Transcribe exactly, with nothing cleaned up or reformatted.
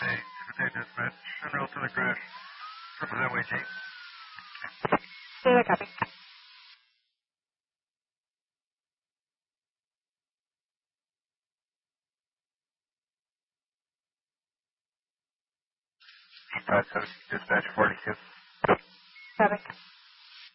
Hey, Super Day Dispatch. Unreal to the crash. Represent W T. Data copy. five seven, dispatch forty-two. Copy.